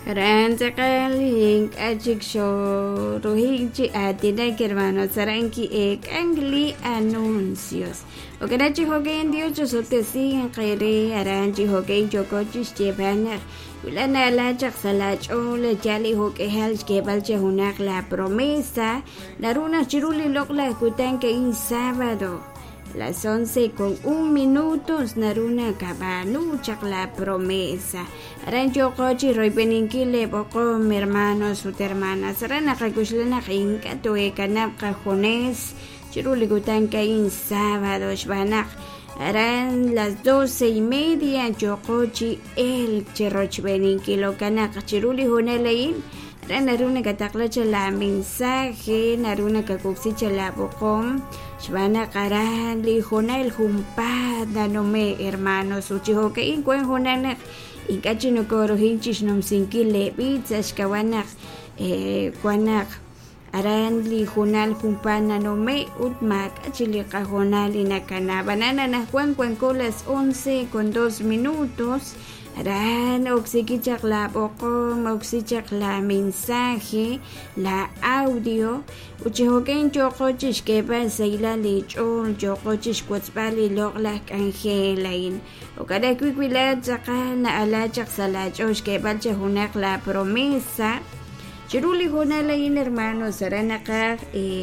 Ranchakal hink achiksho rohinchi atina que hermano saranki angli anuncios. Okarachi hogen dios sote siguen kere aranchi hogen chocochis chebana. Ulana la chaksalach o le chali hoke hal kebalche hunak la promesa. Naruna chiruli lokla kutan que in sábado. Las 11:01, Naruna Cabanuchak la promesa. Rancho Cochi, Roy Peninkile, Boco, mi hermano, su hermana. Sarana Kakuslana, Inca, Tuecanap, Cajones, Chiruligutanca, in sábado, Shbanak. Harán las 12:30, Chocochi, el Cheroch Beninkilo, Canak, Chiruli, Junelein. Naruna Cataklacha la mensaje, Naruna Cacuxicha la Bocom. Shvana karan li jonal jumpada no me hermanos uchiho que in cuen jonanak in kachino koro hinchis nom sinkile pizzas kawanak kwanak aran li jonal jumpana no me utmak achili kajonal inakana banana na cuen colas 11:02. Aran oxikichak la bocom, oxikichak la mensaje, la audio. Uchihoken chocochis que pasaila lechon, chocochis cuatzpali loglak angelain. O cada quiquilat sacan alachak salachos que balcha hunak la promesa. Chiruli hunalain hermanos, saranakar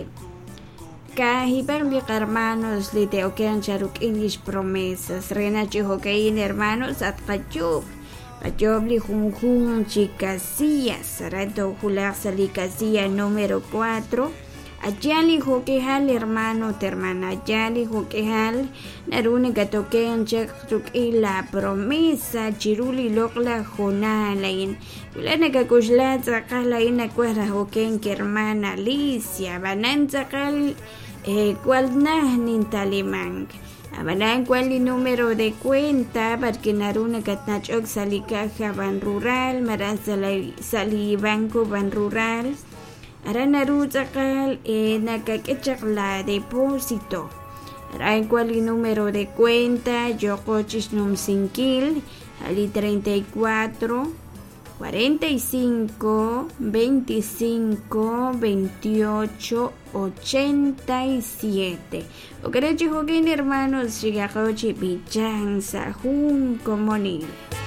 Kahibang hermanos li teokean charuk English promesas. Rena chihokein hermanos at kachob. Kachob li junjun chikasillas. Sarato jular sali casilla número 4. Ayali hokehal hermano termana. Ayali hokehal. Narune katokean charuk la promesa. Chiruli lokla jonalain. Ulana kakushlat sakalain acuerda hoken que hermana Alicia. Banan sakal. ¿Cuál nintalimang? Abanan cuál número de cuenta porque naruna katnachok sali caja ban rural maran sali banco ban rural aran naru sakal nakakechak la depósito aran cuál número de cuenta yo cochis num sinkil ali 34 45 25 28 87. Okarachi hogen hermanos, Shigahochi Pichanza, Jun Comonil.